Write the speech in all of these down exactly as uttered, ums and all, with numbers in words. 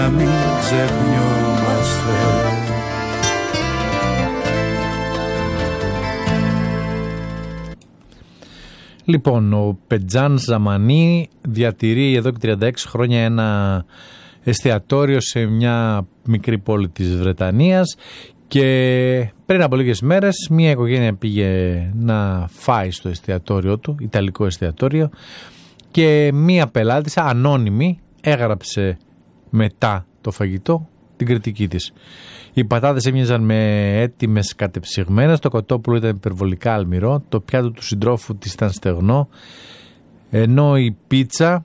να μην ξεχνιόμαστε. Λοιπόν, ο Πετζάν Ζαμανί διατηρεί εδώ και τριάντα έξι χρόνια ένα εστιατόριο σε μια μικρή πόλη της Βρετανίας και πριν από λίγες μέρες μια οικογένεια πήγε να φάει στο εστιατόριο του, ιταλικό εστιατόριο, και μια πελάτησα ανώνυμη έγραψε μετά το φαγητό την κριτική της. Οι πατάτες έμοιαζαν με έτοιμες κατεψυγμένες, το κοτόπουλο ήταν υπερβολικά αλμυρό, το πιάτο του συντρόφου της ήταν στεγνό, ενώ η πίτσα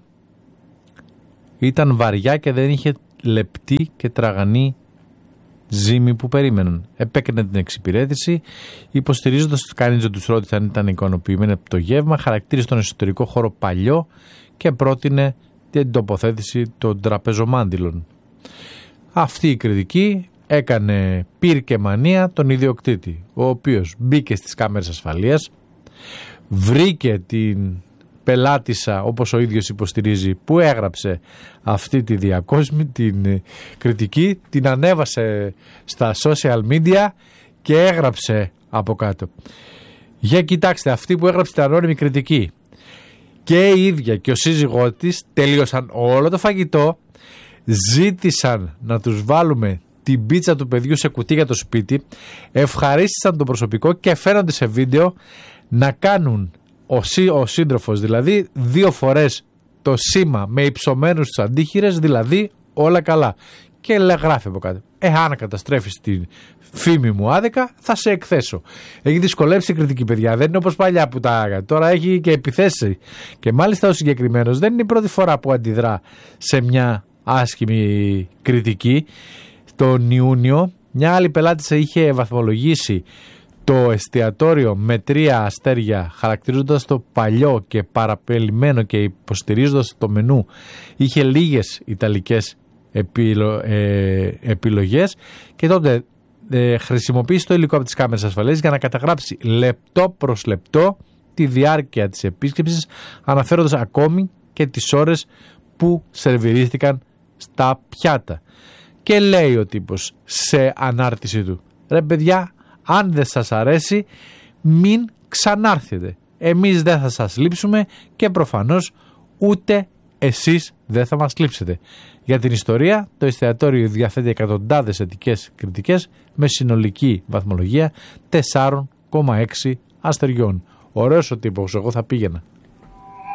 ήταν βαριά και δεν είχε λεπτή και τραγανή ζύμη που περίμεναν. Επέκρινε την εξυπηρέτηση, υποστηρίζοντας ότι κανείς δεν τους ρώτησε αν ήταν ικανοποιημένοι από το γεύμα, χαρακτήρισε τον εσωτερικό χώρο παλιό και πρότεινε την τοποθέτηση των τραπεζομάντιλων. Αυτή η κριτική έκανε πυρ και μανία τον ιδιοκτήτη, ο οποίος μπήκε στις κάμερες ασφαλείας, βρήκε την πελάτησα, όπως ο ίδιος υποστηρίζει, που έγραψε αυτή τη διακόσμη, την κριτική, την ανέβασε στα social media και έγραψε από κάτω: για κοιτάξτε, αυτή που έγραψε την ανώνυμη κριτική και η ίδια και ο σύζυγός της τελείωσαν όλο το φαγητό, ζήτησαν να τους βάλουμε την πίτσα του παιδιού σε κουτί για το σπίτι, ευχαρίστησαν το προσωπικό και φαίνονται σε βίντεο να κάνουν ο, σύ, ο σύντροφος δηλαδή δύο φορές το σήμα με υψωμένους τους αντίχειρες, δηλαδή όλα καλά. Και λέει, γράφει από κάτω: Ε, αν καταστρέφεις την φήμη μου άδικα, θα σε εκθέσω. Έχει δυσκολέψει η κριτική, παιδιά. Δεν είναι όπως παλιά που τα άγα. Τώρα έχει και επιθέσει. Και μάλιστα ο συγκεκριμένος δεν είναι η πρώτη φορά που αντιδρά σε μια άσχημη κριτική. Τον Ιούνιο, μια άλλη πελάτησα είχε βαθμολογήσει το εστιατόριο με τρία αστέρια, χαρακτηρίζοντας το παλιό και παραπελημένο και υποστηρίζοντας το μενού. Είχε λίγες ιταλικές επιλο, ε, επιλογές και τότε ε, χρησιμοποίησε το υλικό από τις κάμερες ασφαλείας για να καταγράψει λεπτό προς λεπτό τη διάρκεια της επίσκεψης, αναφέροντας ακόμη και τις ώρες που σερβιρίστηκαν στα πιάτα. Και λέει ο τύπος σε ανάρτηση του: ρε παιδιά, αν δεν σας αρέσει μην ξανάρθετε. Εμείς δεν θα σας λείψουμε και προφανώς ούτε εσείς δεν θα μας λείψετε. Για την ιστορία, το εστιατόριο διαθέτει εκατοντάδες θετικές κριτικές με συνολική βαθμολογία τέσσερα κόμμα έξι αστεριών. Ωραίος ο τύπος, εγώ θα πήγαινα.